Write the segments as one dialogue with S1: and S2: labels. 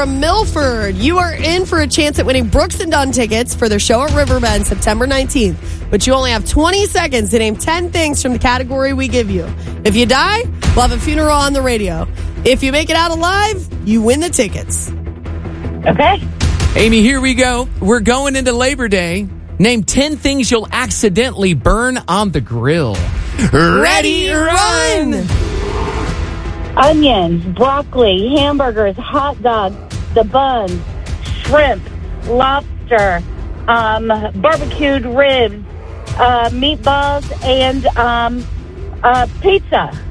S1: from Milford. You are in for a chance at winning Brooks and Dunn tickets for their show at Riverbend September 19th. But you only have 20 seconds to name 10 things from the category we give you. If you die, we'll have a funeral on the radio. If you make it out alive, you win the tickets.
S2: Okay.
S3: Amy, here we go. We're going into Labor Day. Name 10 things you'll accidentally burn on the grill. Ready, run!
S2: Onions, broccoli, hamburgers, hot dogs, the buns, shrimp, lobster, barbecued ribs, meatballs, and pizza.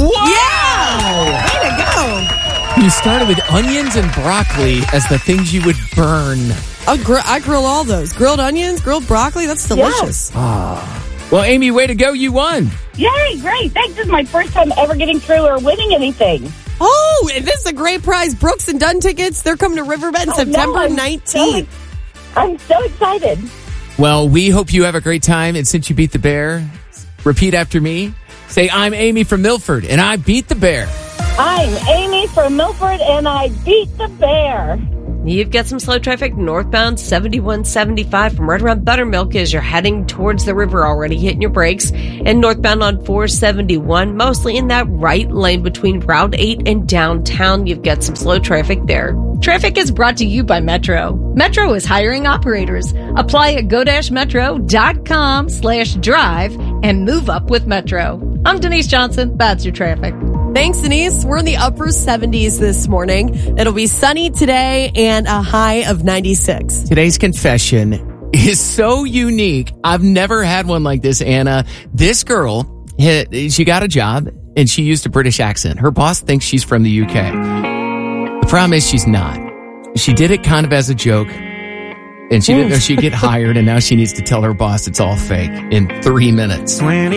S3: Wow!
S1: Way to go.
S3: You started with onions and broccoli as the things you would burn.
S1: I grill all those. Grilled onions, grilled broccoli. That's delicious.
S3: Well, Amy, way to go. You won.
S2: Yay, great. Thanks. This is my first time ever getting through or winning anything.
S1: Oh, and this is a great prize. Brooks and Dunn tickets. They're coming to Riverbend September 19th.
S2: I'm so excited.
S3: Well, we hope you have a great time. And since you beat the bear, repeat after me. Say, I'm Amy from Milford, and I beat the bear.
S2: I'm Amy from Milford, and I beat the bear.
S4: You've got some slow traffic northbound 7175 from right around Buttermilk as you're heading towards the river, already hitting your brakes. And northbound on 471, mostly in that right lane between Route 8 and downtown. You've got some slow traffic there.
S5: Traffic is brought to you by Metro. Metro is hiring operators. Apply at go-metro.com/drive and move up with Metro. I'm Denise Johnson. That's your traffic.
S1: Thanks, Denise. We're in the upper 70s this morning. It'll be sunny today and a high of 96.
S3: Today's confession is so unique. I've never had one like this, Anna. This girl, she got a job and she used a British accent. Her boss thinks she's from the UK. The problem is she's not. She did it kind of as a joke. And she didn't know she'd get hired, and now she needs to tell her boss it's all fake in 3 minutes.